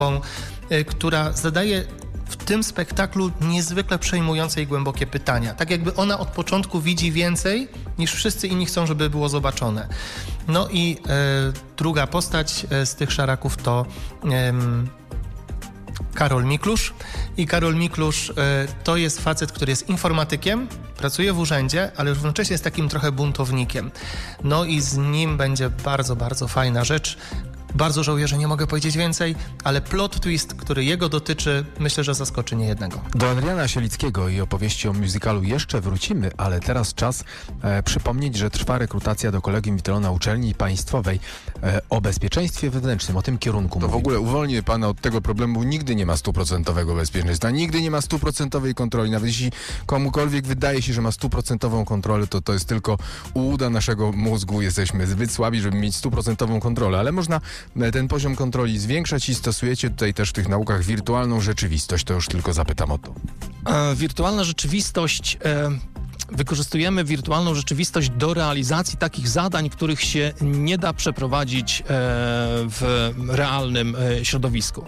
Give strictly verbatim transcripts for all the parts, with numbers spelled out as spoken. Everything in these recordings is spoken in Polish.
która zadaje w tym spektaklu niezwykle przejmujące i głębokie pytania. Tak jakby ona od początku widzi więcej, niż wszyscy inni chcą, żeby było zobaczone. No i e, druga postać e, z tych szaraków to e, Karol Miklusz. I Karol Miklusz e, to jest facet, który jest informatykiem, pracuje w urzędzie, ale równocześnie jest takim trochę buntownikiem. No i z nim będzie bardzo, bardzo fajna rzecz. Bardzo żałuję, że nie mogę powiedzieć więcej, ale plot twist, który jego dotyczy, myślę, że zaskoczy niejednego. Do Adriana Sielickiego i opowieści o musicalu jeszcze wrócimy, ale teraz czas e, przypomnieć, że trwa rekrutacja do Kolegium Witolona Uczelni Państwowej e, o bezpieczeństwie wewnętrznym, o tym kierunku. To mówimy. w ogóle uwolnię pana od tego problemu. Nigdy nie ma stuprocentowego bezpieczeństwa, nigdy nie ma stuprocentowej kontroli. Nawet jeśli komukolwiek wydaje się, że ma stuprocentową kontrolę, to to jest tylko ułuda naszego mózgu. Jesteśmy zbyt słabi, żeby mieć stuprocentową kontrolę, ale można ten poziom kontroli zwiększać i stosujecie tutaj też w tych naukach wirtualną rzeczywistość. To już tylko zapytam o to. E, wirtualna rzeczywistość... E... Wykorzystujemy wirtualną rzeczywistość do realizacji takich zadań, których się nie da przeprowadzić w realnym środowisku.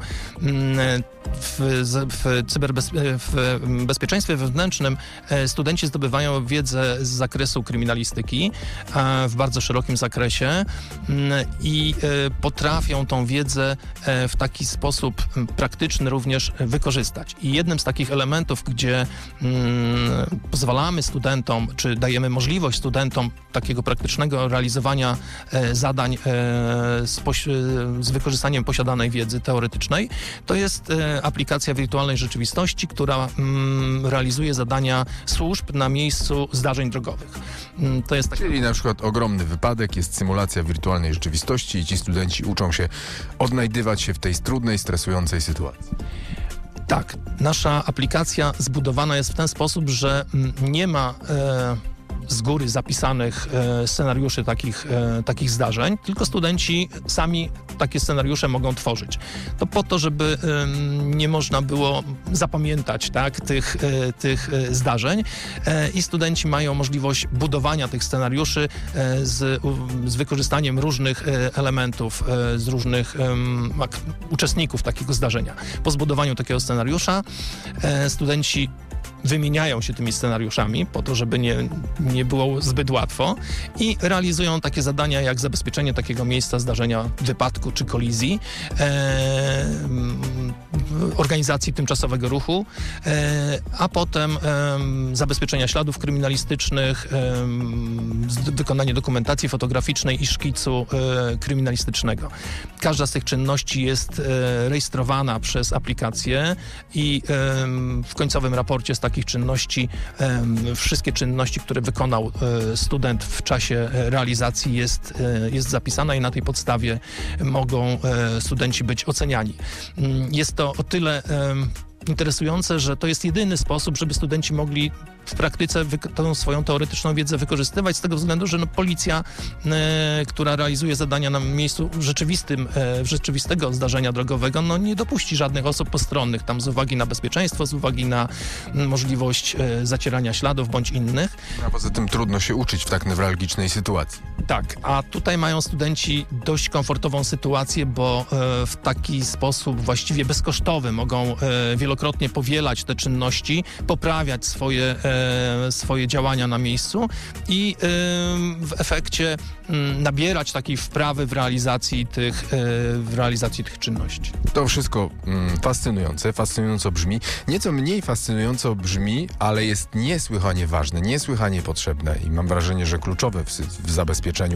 W, w, cyberbez, w bezpieczeństwie wewnętrznym studenci zdobywają wiedzę z zakresu kryminalistyki w bardzo szerokim zakresie i potrafią tą wiedzę w taki sposób praktyczny również wykorzystać. I jednym z takich elementów, gdzie pozwalamy studentom czy dajemy możliwość studentom takiego praktycznego realizowania e, zadań e, z, poś- z wykorzystaniem posiadanej wiedzy teoretycznej, to jest e, aplikacja wirtualnej rzeczywistości, która mm, realizuje zadania służb na miejscu zdarzeń drogowych. Mm, to jest tak... Czyli na przykład ogromny wypadek, jest symulacja wirtualnej rzeczywistości i ci studenci uczą się odnajdywać się w tej trudnej, stresującej sytuacji. Tak, nasza aplikacja zbudowana jest w ten sposób, że nie ma e, z góry zapisanych e, scenariuszy takich, e, takich zdarzeń, tylko studenci sami takie scenariusze mogą tworzyć. To po to, żeby e, nie można było zapamiętać tak, tych, e, tych e, zdarzeń e, i studenci mają możliwość budowania tych scenariuszy e, z, u, z wykorzystaniem różnych e, elementów, e, z różnych e, ak- uczestników takiego zdarzenia. Po zbudowaniu takiego scenariusza e, studenci wymieniają się tymi scenariuszami po to, żeby nie, nie było zbyt łatwo i realizują takie zadania jak zabezpieczenie takiego miejsca zdarzenia wypadku czy kolizji, e, organizacji tymczasowego ruchu, e, a potem e, zabezpieczenia śladów kryminalistycznych, e, wykonanie dokumentacji fotograficznej i szkicu e, kryminalistycznego. Każda z tych czynności jest e, rejestrowana przez aplikację i e, w końcowym raporcie z takich czynności, e, wszystkie czynności, które wykonał e, student w czasie realizacji jest, e, jest zapisana i na tej podstawie mogą e, studenci być oceniani. Jest to o tyle e, interesujące, że to jest jedyny sposób, żeby studenci mogli w praktyce wy- tą swoją teoretyczną wiedzę wykorzystywać z tego względu, że no, policja, e, która realizuje zadania na miejscu rzeczywistym, e, rzeczywistego zdarzenia drogowego, no nie dopuści żadnych osób postronnych tam z uwagi na bezpieczeństwo, z uwagi na m, możliwość e, zacierania śladów bądź innych. A poza tym trudno się uczyć w tak newralgicznej sytuacji. Tak, a tutaj mają studenci dość komfortową sytuację, bo e, w taki sposób właściwie bezkosztowy mogą e, wielokrotnie powielać te czynności, poprawiać swoje e, swoje działania na miejscu i y, w efekcie y, nabierać takiej wprawy w realizacji tych, y, w realizacji tych czynności. To wszystko mm, fascynujące, fascynująco brzmi. Nieco mniej fascynująco brzmi, ale jest niesłychanie ważne, niesłychanie potrzebne i mam wrażenie, że kluczowe w, w zabezpieczeniu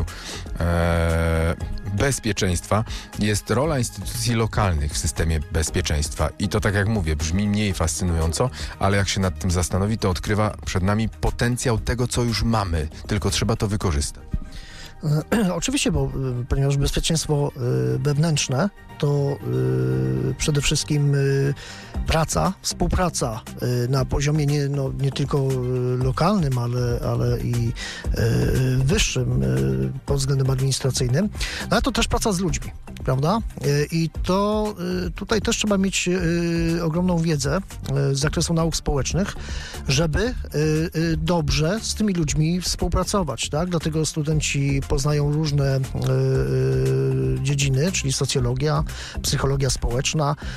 e, bezpieczeństwa jest rola instytucji lokalnych w systemie bezpieczeństwa. I to, tak jak mówię, brzmi mniej fascynująco, ale jak się nad tym zastanowi, to odkrywa przed nami potencjał tego, co już mamy, tylko trzeba to wykorzystać. Oczywiście, bo ponieważ bezpieczeństwo wewnętrzne to przede wszystkim praca, współpraca na poziomie nie, no, nie tylko lokalnym, ale, ale i wyższym pod względem administracyjnym, no ale to też praca z ludźmi. prawda? I to tutaj też trzeba mieć ogromną wiedzę z zakresu nauk społecznych, żeby dobrze z tymi ludźmi współpracować, tak? Dlatego studenci poznają różne dziedziny, czyli socjologia, psychologia społeczna,